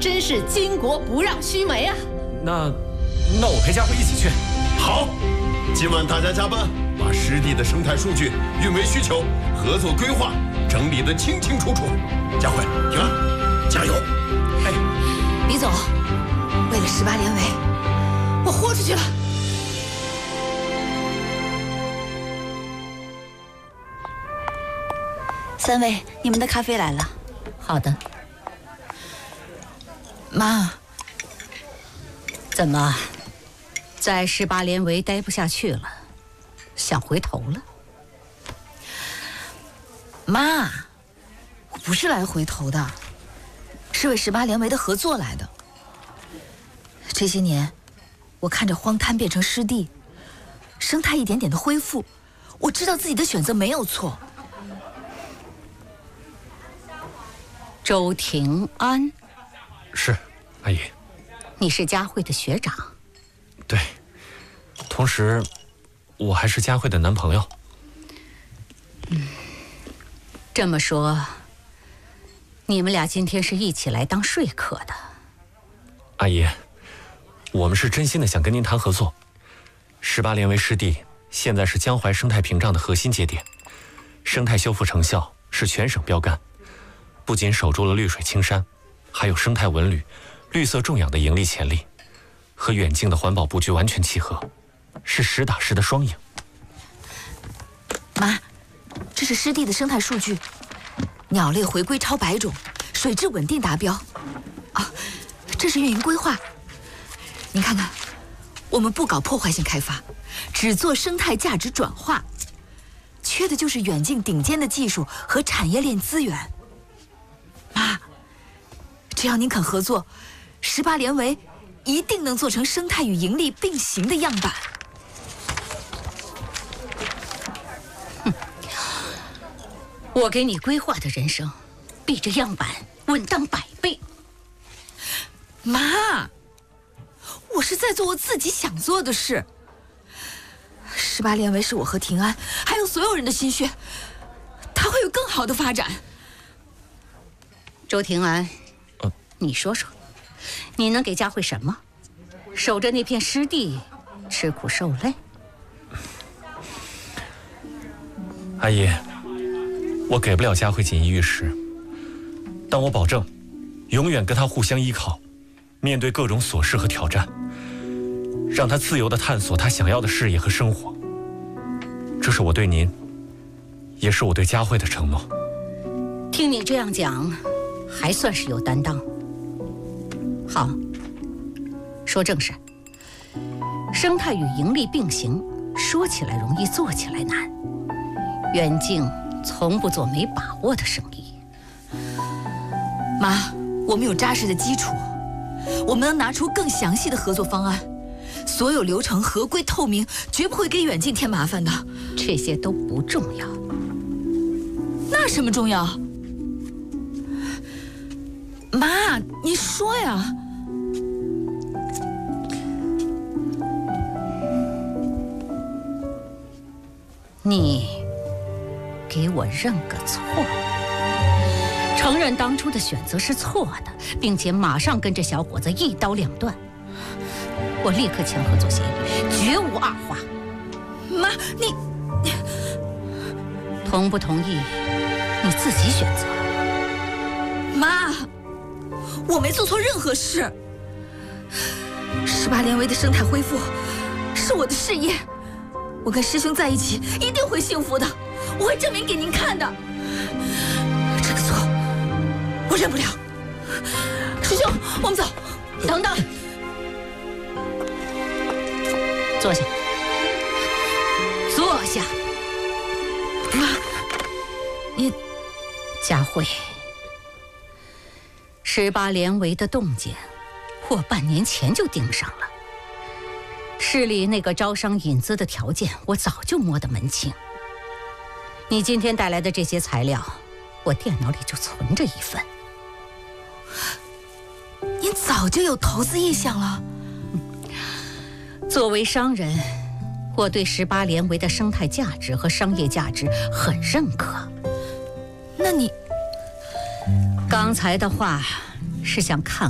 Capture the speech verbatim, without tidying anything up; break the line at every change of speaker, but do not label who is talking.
真是巾帼不让须眉啊！
那，那我陪佳慧一起去。
好，今晚大家加班，把湿地的生态数据、运维需求、合作规划整理得清清楚楚。佳慧，平安，加油！
哎，李总，为了十八连围，我豁出去了。三位，你们的咖啡来了。
好的。
妈，
怎么，在十八连围待不下去了，想回头了？
妈，我不是来回头的，是为十八连围的合作来的。这些年，我看着荒滩变成湿地，生态一点点的恢复，我知道自己的选择没有错。
周庭安，
是，阿姨。
你是佳慧的学长。
对，同时，我还是佳慧的男朋友。
嗯，这么说，你们俩今天是一起来当说客的。
阿姨，我们是真心的想跟您谈合作。十八连围湿地现在是江淮生态屏障的核心节点，生态修复成效是全省标杆。不仅守住了绿水青山，还有生态文旅、绿色种养的盈利潜力，和远近的环保布局完全契合，是实打实的双赢。
妈，这是湿地的生态数据，鸟类回归超百种，水质稳定达标。啊，这是运营规划。您看看，我们不搞破坏性开发，只做生态价值转化，缺的就是远近顶尖的技术和产业链资源。妈，只要您肯合作，十八连围一定能做成生态与盈利并行的样板。
哼，我给你规划的人生，比这样板稳当百倍。
妈，我是在做我自己想做的事。十八连围是我和庭安还有所有人的心血，它会有更好的发展。
周庭安，
呃，
你说说，你能给佳慧什么？守着那片湿地，吃苦受累。
阿姨，我给不了佳慧锦衣玉食，但我保证，永远跟她互相依靠，面对各种琐事和挑战，让她自由地探索她想要的事业和生活。这是我对您，也是我对佳慧的承诺。
听你这样讲，还算是有担当。好，说正事。生态与盈利并行，说起来容易，做起来难。远近从不做没把握的生意。
妈，我们有扎实的基础，我们能拿出更详细的合作方案，所有流程合规透明，绝不会给远近添麻烦的。
这些都不重要。
那什么重要？妈，你说呀。
你给我认个错，承认当初的选择是错的，并且马上跟这小伙子一刀两断。我立刻签合作协议，绝无二话。
妈，你
同不同意，你自己选择。
妈，我没做错任何事。十八连围的生态恢复是我的事业，我跟师兄在一起一定会幸福的，我会证明给您看的。这个错我认不了。师兄，我们走。
等等，坐下，坐下。
妈，你
佳慧，十八连围的动静，我半年前就盯上了。市里那个招商引资的条件，我早就摸得门清。你今天带来的这些材料，我电脑里就存着一份。
您早就有投资意向了。
作为商人，我对十八连围的生态价值和商业价值很认可。
那你
刚才的话是想看